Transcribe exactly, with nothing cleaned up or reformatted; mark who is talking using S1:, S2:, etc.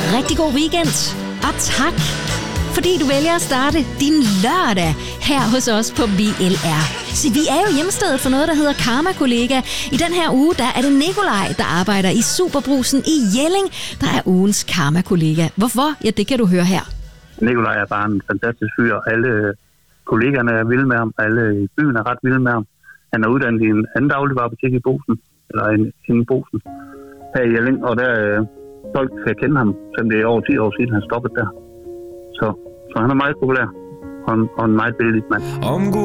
S1: rigtig god weekend. Og tak, fordi du vælger at starte din lørdag her hos os på B L R. Så vi er jo hjemstedet for noget, der hedder Karma Kollega. I den her uge, der er det Nikolaj, der arbejder i Superbrusen i Jelling, der er ugens Karma Kollega. Hvorfor? Ja, det kan du høre her.
S2: Nikolaj er bare en fantastisk fyr. Alle kollegaerne er vilde med ham. Alle i byen er ret vilde med ham. Han er uddannet i en anden dagligvarebutik i Brugsen, eller inde i Brugsen, her i Jelling, og der øh, folk kan kende ham, selvom det er over ti år siden, han stoppede der. Så, så han er meget populær, og en, og en meget billig mand.